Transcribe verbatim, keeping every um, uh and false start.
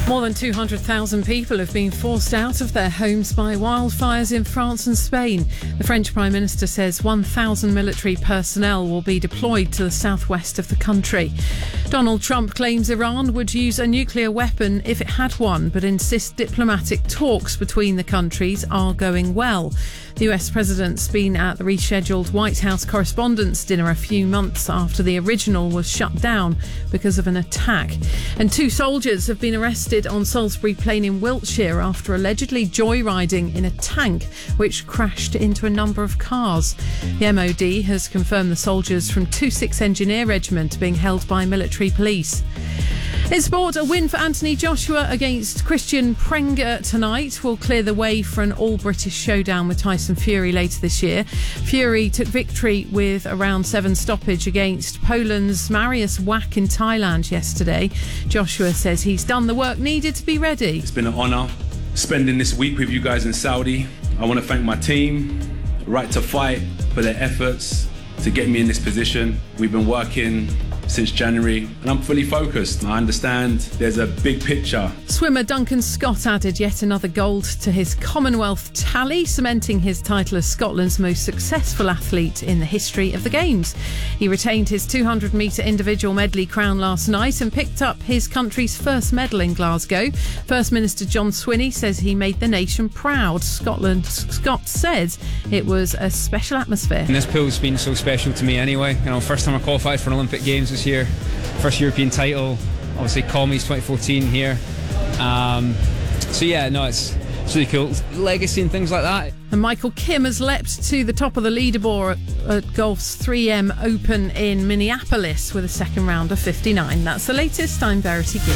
More than two hundred thousand people have been forced out of their homes by wildfires in France and Spain. The French Prime Minister says one thousand military personnel will be deployed to the southwest of the country. Donald Trump claims Iran would use a nuclear weapon if it had one, but insists diplomatic talks between the countries are going well. The U S president's been at the rescheduled White House Correspondents' Dinner a few months after the original was shut down because of an attack. And two soldiers have been arrested on Salisbury Plain in Wiltshire after allegedly joyriding in a tank which crashed into a number of cars. The M O D has confirmed the soldiers from two six Engineer Regiment being held by military police. In sport, a win for Anthony Joshua against Christian Prenga tonight will clear the way for an all-British showdown with Tyson Fury later this year. Fury took victory with a round seven stoppage against Poland's Mariusz Wach in Thailand yesterday. Joshua says he's done the work needed to be ready. It's been an honour spending this week with you guys in Saudi. I want to thank my team, Right to Fight, for their efforts to get me in this position. We've been working since January and I'm fully focused. I understand there's a big picture. Swimmer Duncan Scott added yet another gold to his Commonwealth tally, cementing his title as Scotland's most successful athlete in the history of the Games. He retained his two hundred metre individual medley crown last night and picked up his country's first medal in Glasgow. First Minister John Swinney says he made the nation proud. Scotland Scott says it was a special atmosphere. And this pool's been so special to me anyway. You know, first time I qualified for an Olympic Games this year, first European title, obviously Commies twenty fourteen here. Um, so yeah, no, it's, it's really cool. Legacy and things like that. And Michael Kim has leapt to the top of the leaderboard at golf's three M Open in Minneapolis with a second round of fifty-nine. That's the latest. I'm Verity Gill.